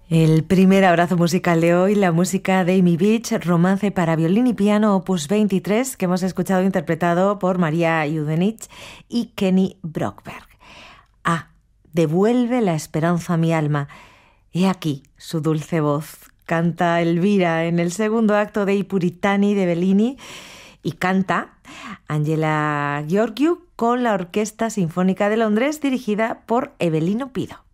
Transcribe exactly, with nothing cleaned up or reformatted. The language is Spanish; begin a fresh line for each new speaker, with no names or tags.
El primer abrazo musical de hoy, la música de Amy Beach, Romance para violín y piano, opus veintitrés, que hemos escuchado interpretado por María Yudenich y Kenny Brockberg. Ah, devuelve la esperanza a mi alma. He aquí su dulce voz. Canta Elvira en el segundo acto de I Puritani de Bellini y canta Angela Gheorghiu con la Orquesta Sinfónica de Londres dirigida por Evelino Pido.